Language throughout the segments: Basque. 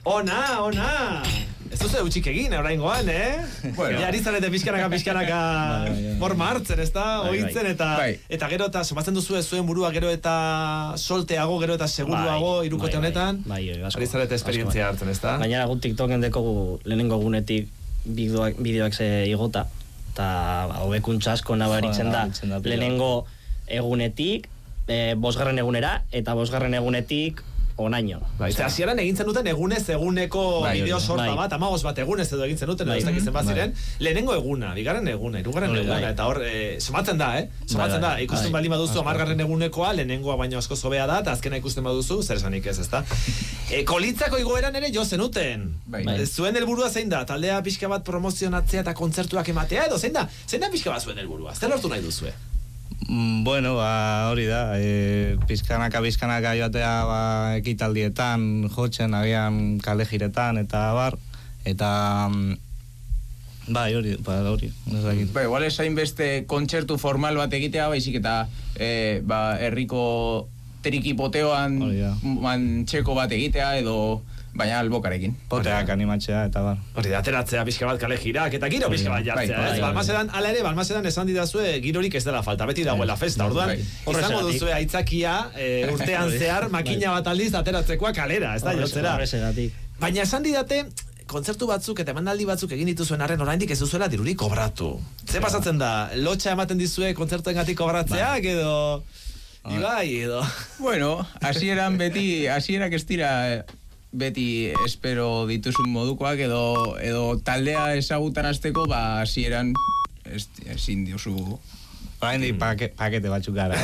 Ona! Ez duzu eutxik egin, oraingoan, Bueno. Ja, arizarete pixkanaka forma hartzen, ez da? Oitzen, eta gero eta somatzen duzu zuen burua gero eta solteago, gero eta seguruago irukote honetan. Arizarete esperientzia hartzen, ez da? Gainera gu TikToken dekogu lehenengo gunetik bideoak igota, eta hobekuntza asko nabaritzen da lehenengo egunetik, 5. egunera, eta 5. egunetik onaino. Hasieran egintzen duten egunez eguneko bideo sorta bat, 15 bat egunez edo egintzen duten, ez dakitzen bat ziren, lehenengo eguna, 2. eguna, 3. eguna, eta hor, somatzen da, ikusten baldin baduzu 10. egunekoa, lehenengoa baino asko hobea da, eta azkena ikusten baduzu, zer esanik ez, ezta? Kolitzako igoeran ere jo zenuten. Zuen helburua zein da? Taldea pixka bat promozionatzea eta kontzertuak ematea, edo zein da pixka bat zuen helburua? Zer lortu nahi duzue? Bueno, hori da, bizkanaka joatea ekitaldietan, jotzen, agian kale jiretan, eta bar, eta hori. Igual esain beste kontzertu formal bat egitea, baizik eta herriko trikipoteoan txeko bat egitea, edo baina albokarekin. Poteak animatzea, eta bar. Hori da, ateratzea pixka bat kale jirak, eta giro pixka bat jartzea, ez? Balmasedan esan didazue girorik ez dela falta, beti dagoela festa, orduan, izango duzue aitzakia urtean zehar makina bat aldiz ateratzekoa kalera, ez da, jotzera. Baina esan didate, kontzertu batzuk eta emandaldi batzuk egin dituzuen arren oraindik ez duzuela dirurik kobratu. Ze pasatzen da? Lotxa ematen dizue kontzertuengatik kobratzeak, edo... Ibai, edo... Bueno, hasierak ez dira... beti espero dituzun modukoak edo taldea ezagutan hasteko hasieran ezin diozu pakete batzuk gara.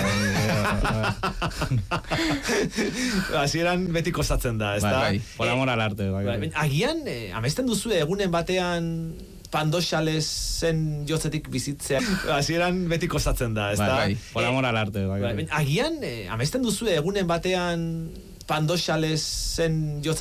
Hasieran beti kostatzen da, ez da? Por amor al arte. Agian, amesten duzu egunen batean Pandoxalesen jotzetik bizitzea. Hasieran beti kostatzen da, ez da? Por amor al arte. Agian, amesten duzu egunen batean Pandoxalesen